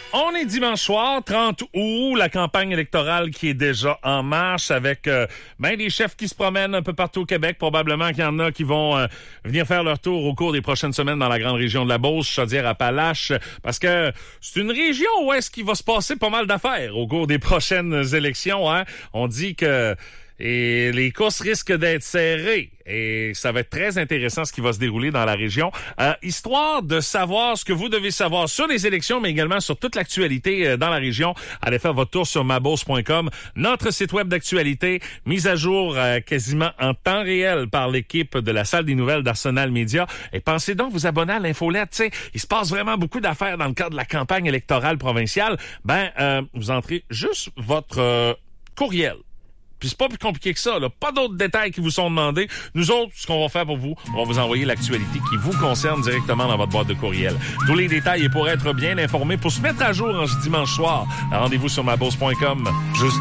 On est dimanche soir, 30 août, la campagne électorale qui est déjà en marche avec des chefs qui se promènent un peu partout au Québec. Probablement qu'il y en a qui vont venir faire leur tour au cours des prochaines semaines dans la grande région de la Beauce, Chaudière-Appalaches, parce que c'est une région où est-ce qu'il va se passer pas mal d'affaires au cours des prochaines élections. Hein? On dit que les courses risquent d'être serrées et ça va être très intéressant ce qui va se dérouler dans la région. Histoire de savoir ce que vous devez savoir sur les élections, mais également sur toute l'actualité dans la région, allez faire votre tour sur mabourse.com, notre site web d'actualité, mise à jour quasiment en temps réel par l'équipe de la salle des nouvelles d'Arsenal Média. Et pensez donc vous abonner à l'infolette, tu sais, il se passe vraiment beaucoup d'affaires dans le cadre de la campagne électorale provinciale. Vous entrez juste votre courriel. Puis c'est pas plus compliqué que ça, là. Pas d'autres détails qui vous sont demandés. Nous autres, ce qu'on va faire pour vous, on va vous envoyer l'actualité qui vous concerne directement dans votre boîte de courriel. Tous les détails et pour être bien informé, pour se mettre à jour en ce dimanche soir, rendez-vous sur mabourse.com. Juste